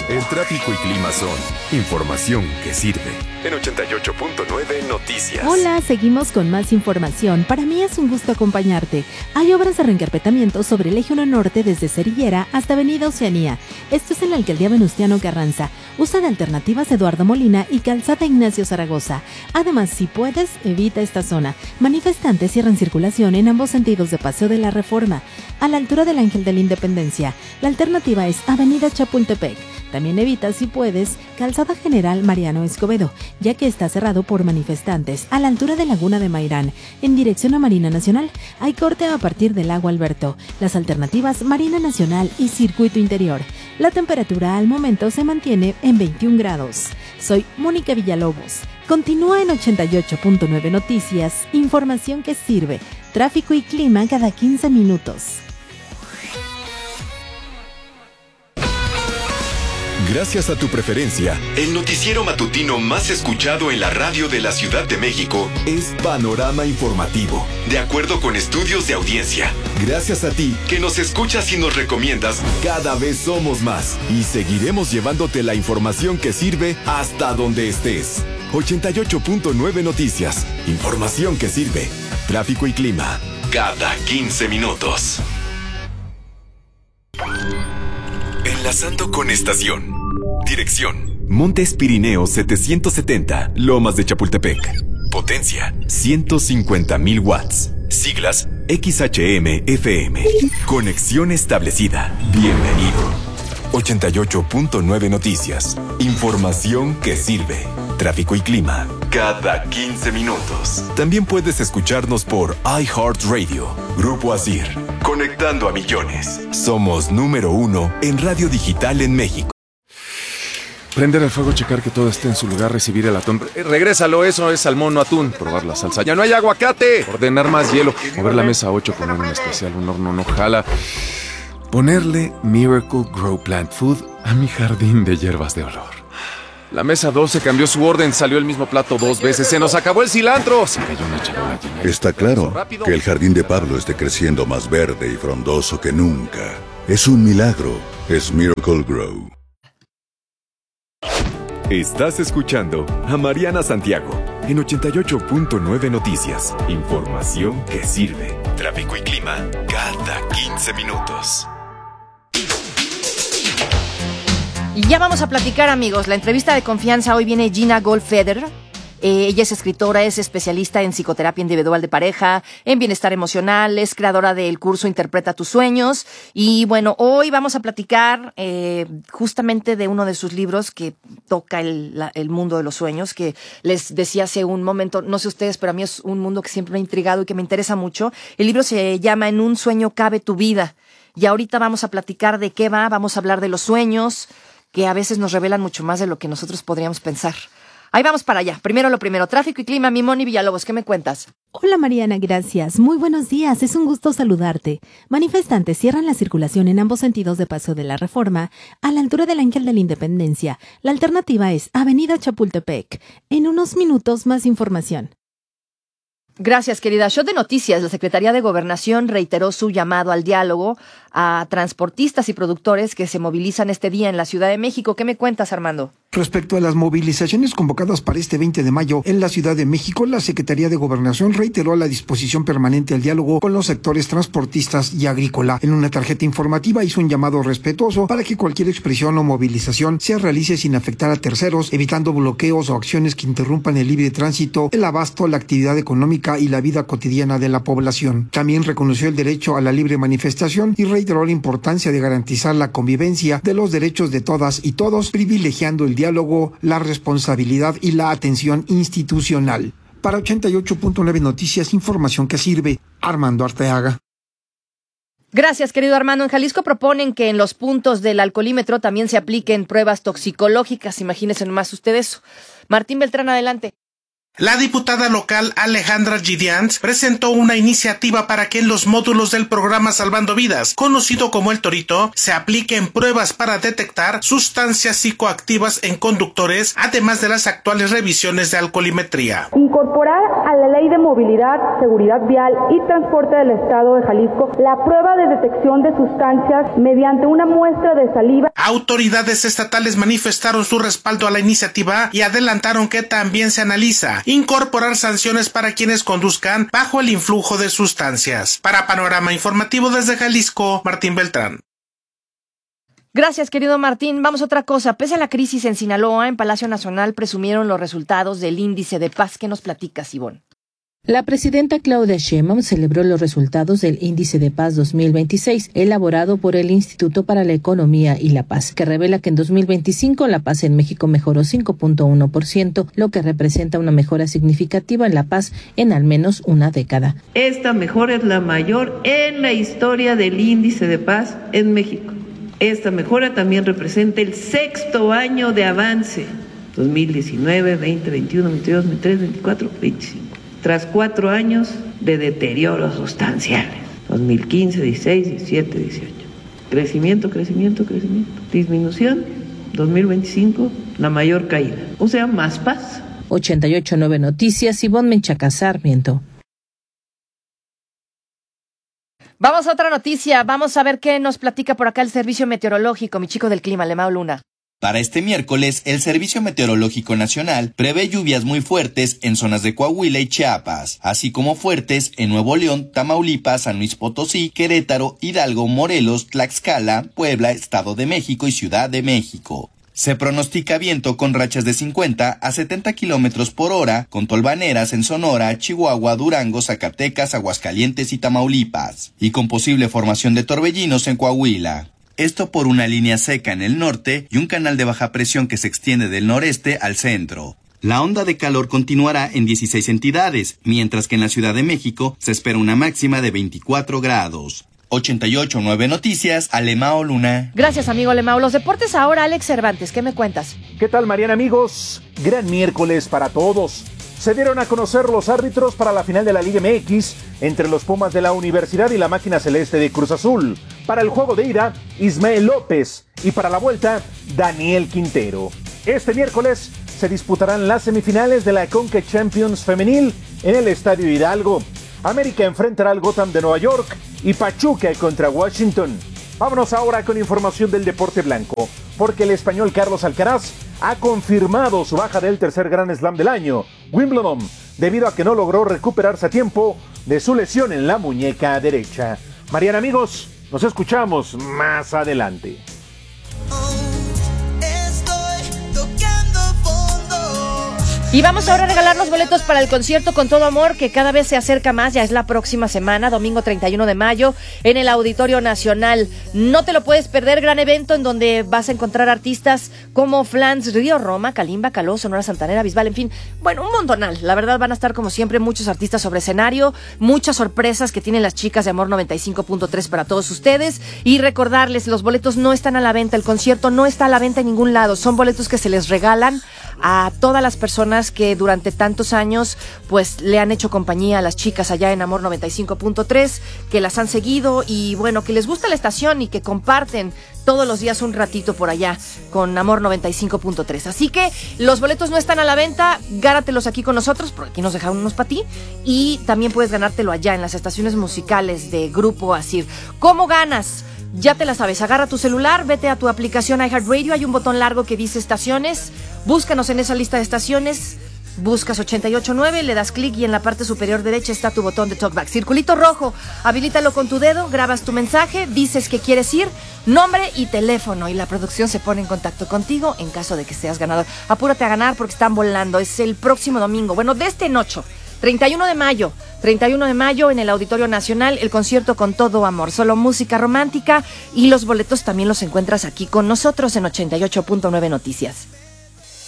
El tráfico y clima son información que sirve. En 88.9 Noticias. Hola, seguimos con más información. Para mí es un gusto acompañarte. Hay obras de reencarpetamiento sobre el eje 1 norte desde Cerillera hasta Avenida Oceanía. Esto es en la alcaldía Venustiano Carranza. Usa de alternativas Eduardo Molina y calzada Ignacio Zaragoza. Además, si puedes, evita esta zona. Manifestantes cierran circulación en ambos sentidos de Paseo de la Reforma. A la altura del Ángel de la Independencia, la alternativa es Avenida Chapultepec. También evita, si puedes, Calzada General Mariano Escobedo, ya que está cerrado por manifestantes. A la altura de Laguna de Mairán, en dirección a Marina Nacional, hay corte a partir del Lago Alberto. Las alternativas Marina Nacional y Circuito Interior. La temperatura al momento se mantiene en 21 grados. Soy Mónica Villalobos. Continúa en 88.9 Noticias, información que sirve. Tráfico y clima cada 15 minutos. Gracias a tu preferencia, el noticiero matutino más escuchado en la radio de la Ciudad de México es Panorama Informativo, de acuerdo con estudios de audiencia. Gracias a ti, que nos escuchas y nos recomiendas, cada vez somos más y seguiremos llevándote la información que sirve hasta donde estés. 88.9 Noticias, información que sirve. Tráfico y clima, cada 15 minutos. Enlazando con estación. Dirección: Montes Pirineos 770, Lomas de Chapultepec. Potencia: 150,000 watts. Siglas: XHM-FM. Conexión establecida. Bienvenido. 88.9 Noticias. Información que sirve. Tráfico y clima, cada 15 minutos. También puedes escucharnos por iHeartRadio. Grupo Asir, conectando a millones. Somos número 1 en radio digital en México. Prender el fuego, checar que todo esté en su lugar, recibir el atún. Regrésalo, eso es salmón, no atún. Probar la salsa. ¡Ya no hay aguacate! Ordenar más hielo. Mover la mesa 8, poner un especial, un horno no jala. Ponerle Miracle Grow Plant Food a mi jardín de hierbas de olor. La mesa 12 cambió su orden, salió el mismo plato 2 veces. ¡Se nos acabó el cilantro! Se cayó una charola llena. Está claro que el jardín de Pablo esté creciendo más verde y frondoso que nunca. Es un milagro. Es Miracle Grow. Estás escuchando a Mariana Santiago en 88.9 Noticias. Información que sirve. Tráfico y clima cada 15 minutos. Y ya vamos a platicar, amigos. La entrevista de confianza hoy viene Gina Goldfeder. Ella es escritora, es especialista en psicoterapia individual de pareja, en bienestar emocional, es creadora del curso Interpreta tus sueños. Y bueno, hoy vamos a platicar justamente de uno de sus libros que toca el mundo de los sueños, que les decía hace un momento, no sé ustedes, pero a mí es un mundo que siempre me ha intrigado y que me interesa mucho. El libro se llama En un sueño cabe tu vida. Y ahorita vamos a platicar de qué va, vamos a hablar de los sueños, que a veces nos revelan mucho más de lo que nosotros podríamos pensar. Ahí vamos para allá. Primero lo primero, tráfico y clima. Mi Moni Villalobos, ¿qué me cuentas? Hola Mariana, gracias. Muy buenos días, es un gusto saludarte. Manifestantes cierran la circulación en ambos sentidos de Paseo de la Reforma, a la altura del Ángel de la Independencia. La alternativa es Avenida Chapultepec. En unos minutos más información. Gracias, querida. Shot de noticias. La Secretaría de Gobernación reiteró su llamado al diálogo a transportistas y productores que se movilizan este día en la Ciudad de México. ¿Qué me cuentas, Armando? Respecto a las movilizaciones convocadas para este 20 de mayo en la Ciudad de México, la Secretaría de Gobernación reiteró la disposición permanente al diálogo con los sectores transportistas y agrícola. En una tarjeta informativa hizo un llamado respetuoso para que cualquier expresión o movilización se realice sin afectar a terceros, evitando bloqueos o acciones que interrumpan el libre tránsito, el abasto, la actividad económica y la vida cotidiana de la población. También reconoció el derecho a la libre manifestación y reiteró la importancia de garantizar la convivencia de los derechos de todas y todos, privilegiando el diálogo, la responsabilidad y la atención institucional. Para 88.9 Noticias, información que sirve. Armando Arteaga. Gracias, querido Armando. En Jalisco proponen que en los puntos del alcoholímetro también se apliquen pruebas toxicológicas. Imagínense nomás ustedes eso. Martín Beltrán, adelante. La diputada local Alejandra Gidians presentó una iniciativa para que en los módulos del programa Salvando Vidas, conocido como El Torito, se apliquen pruebas para detectar sustancias psicoactivas en conductores, además de las actuales revisiones de alcoholimetría. Incorporar a la Ley de Movilidad, Seguridad Vial y Transporte del Estado de Jalisco la prueba de detección de sustancias mediante una muestra de saliva. Autoridades estatales manifestaron su respaldo a la iniciativa y adelantaron que también se analiza incorporar sanciones para quienes conduzcan bajo el influjo de sustancias. Para Panorama Informativo desde Jalisco, Martín Beltrán. Gracias, querido Martín. Vamos a otra cosa. Pese a la crisis en Sinaloa, en Palacio Nacional presumieron los resultados del índice de paz. ¿Qué nos platicas, Ivonne? La presidenta Claudia Sheinbaum celebró los resultados del Índice de Paz 2026, elaborado por el Instituto para la Economía y la Paz, que revela que en 2025 la paz en México mejoró 5.1%, lo que representa una mejora significativa en la paz en al menos una década. Esta mejora es la mayor en la historia del Índice de Paz en México. Esta mejora también representa el 6º año de avance, 2019, 20, 21, 22, 23, 24, 25. Tras 4 años de deterioros sustanciales, 2015, 16, 17, 18. Crecimiento. Disminución, 2025, la mayor caída. O sea, más paz. 88.9 Noticias, Ivonne Menchaca Sarmiento. Vamos a otra noticia. Vamos a ver qué nos platica por acá el Servicio Meteorológico, mi chico del clima, Lemao Luna. Para este miércoles, el Servicio Meteorológico Nacional prevé lluvias muy fuertes en zonas de Coahuila y Chiapas, así como fuertes en Nuevo León, Tamaulipas, San Luis Potosí, Querétaro, Hidalgo, Morelos, Tlaxcala, Puebla, Estado de México y Ciudad de México. Se pronostica viento con rachas de 50 a 70 kilómetros por hora, con tolvaneras en Sonora, Chihuahua, Durango, Zacatecas, Aguascalientes y Tamaulipas, y con posible formación de torbellinos en Coahuila. Esto por una línea seca en el norte y un canal de baja presión que se extiende del noreste al centro. La onda de calor continuará en 16 entidades, mientras que en la Ciudad de México se espera una máxima de 24 grados. 88.9 Noticias, Lemao Luna. Gracias, amigo Lemao. Los deportes ahora, Alex Cervantes, ¿qué me cuentas? ¿Qué tal, Mariana, amigos? Gran miércoles para todos. Se dieron a conocer los árbitros para la final de la Liga MX entre los Pumas de la Universidad y la Máquina Celeste de Cruz Azul. Para el juego de ida, Ismael López, y para la vuelta, Daniel Quintero. Este miércoles se disputarán las semifinales de la Conca Champions Femenil en el Estadio Hidalgo. América enfrentará al Gotham de Nueva York y Pachuca contra Washington. Vámonos ahora con información del deporte blanco, porque el español Carlos Alcaraz ha confirmado su baja del tercer Grand Slam del año, Wimbledon, debido a que no logró recuperarse a tiempo de su lesión en la muñeca derecha. Mariana, amigos, nos escuchamos más adelante. Y vamos ahora a regalar los boletos para el concierto Con Todo Amor, que cada vez se acerca más. Ya es la próxima semana, domingo 31 de mayo, en el Auditorio Nacional. No te lo puedes perder, gran evento en donde vas a encontrar artistas como Flans, Río Roma, Kalimba, Caló, Sonora Santanera, Bisbal, en fin, bueno, un montonal. La verdad van a estar como siempre muchos artistas sobre escenario, muchas sorpresas que tienen las chicas de Amor 95.3 para todos ustedes. Y recordarles, los boletos no están a la venta, el concierto no está a la venta en ningún lado. Son boletos que se les regalan a todas las personas que durante tantos años pues le han hecho compañía a las chicas allá en Amor 95.3, que las han seguido y bueno, que les gusta la estación y que comparten todos los días un ratito por allá con Amor 95.3. Así que los boletos no están a la venta, gánatelos aquí con nosotros, porque aquí nos dejaron unos para ti, y también puedes ganártelo allá en las estaciones musicales de Grupo Asir. ¿Cómo ganas? Ya te la sabes, agarra tu celular, vete a tu aplicación iHeartRadio, hay un botón largo que dice estaciones, búscanos en esa lista de estaciones, buscas 88.9, le das clic y en la parte superior derecha está tu botón de TalkBack. Circulito rojo, habilítalo con tu dedo, grabas tu mensaje, dices que quieres ir, nombre y teléfono, y la producción se pone en contacto contigo en caso de que seas ganador. Apúrate a ganar porque están volando, es el próximo domingo, bueno, de este noche, 31 de mayo en el Auditorio Nacional, el concierto Con Todo Amor, solo música romántica, y los boletos también los encuentras aquí con nosotros en 88.9 Noticias.